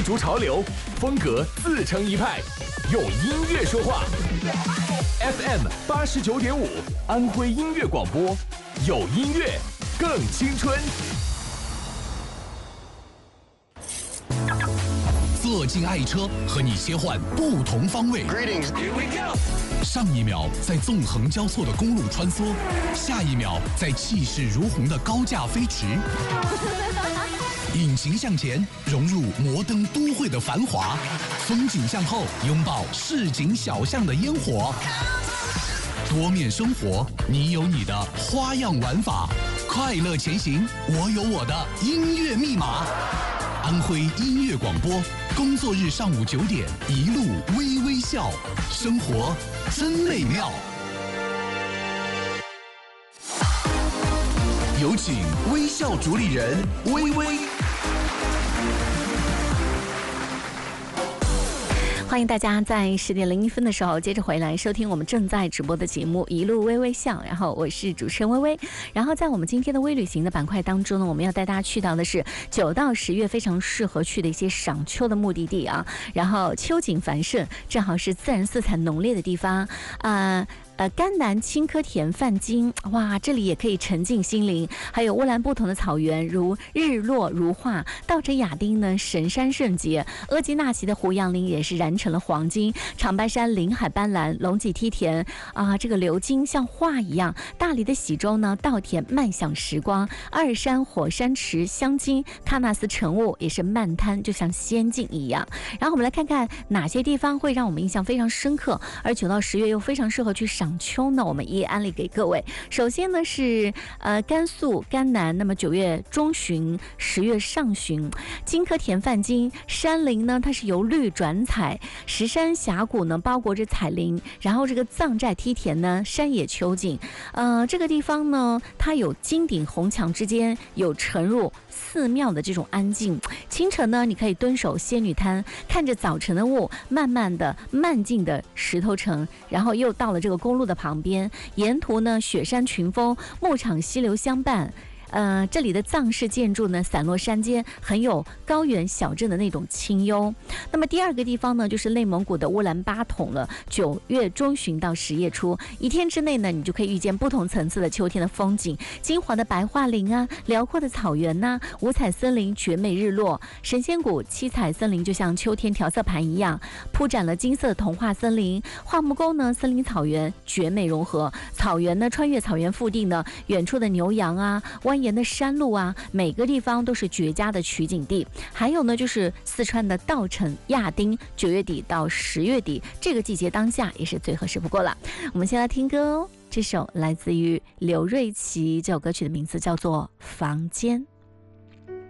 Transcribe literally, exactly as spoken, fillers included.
足潮流，风格自成一派，用音乐说话。F M 八十九点五，安徽音乐广播，有音乐更青春。 坐进爱车，和你切换不同方位。 Greetings, here we go。 上一秒在纵横交错的公路穿梭，下一秒在气势如虹的高架飞驰。引擎向前，融入摩登都会的繁华；风景向后，拥抱市井小巷的烟火。多面生活，你有你的花样玩法。快乐前行，我有我的音乐密码。安徽音乐广播，工作日上午九点，一路微微笑，生活真美妙。有请微笑主理人微微。 欢迎大家在十点零一分的时候接着回来收听我们正在直播的节目一路微微笑，然后我是主持人微微。然后在我们今天的微旅行的板块当中呢，我们要带大家去到的是九到十月非常适合去的一些赏秋的目的地啊。然后秋景繁盛，正好是自然色彩浓烈的地方啊。呃呃，甘南青稞田泛金，哇，这里也可以沉浸心灵。还有乌兰布统的草原，如日落如画；稻城亚丁呢，神山圣洁；额济纳旗的胡杨林也是染成了黄金；长白山林海斑斓，龙脊梯田啊，这个流金像画一样；大理的喜洲呢，稻田漫享时光；二山火山池香金，喀纳斯晨雾也是漫滩，就像仙境一样。然后我们来看看哪些地方会让我们印象非常深刻，而九到十月又非常适合去赏秋呢，我们一一安利给各位。首先呢是呃甘肃甘南，那么九月中旬、十月上旬，金稞田泛金，山林呢它是由绿转彩，石山峡谷呢包裹着彩林，然后这个藏寨梯田呢山野秋景，呃这个地方呢它有金顶红墙之间有沉入寺庙的这种安静。清晨呢，你可以蹲守仙女滩，看着早晨的雾慢慢的漫进的石头城，然后又到了这个公路的旁边，沿途呢雪山群峰，牧场溪流相伴。呃，这里的藏式建筑呢，散落山间，很有高原小镇的那种清幽。那么第二个地方呢，就是内蒙古的乌兰巴统了。九月中旬到十月初，一天之内呢，你就可以遇见不同层次的秋天的风景：金黄的白桦林啊，辽阔的草原呐、啊，五彩森林，绝美日落；神仙谷七彩森林就像秋天调色盘一样，铺展了金色的童话森林。桦木沟呢，森林草原绝美融合。草原呢，穿越草原腹地呢，远处的牛羊啊，蜿蜒的山路啊，每个地方都是绝佳的取景地。还有呢，就是四川的稻城亚丁，九月底到十月底这个季节当下也是最合适不过了。我们先来听歌哦，这首来自于刘瑞琦，这首歌曲的名字叫做《房间》。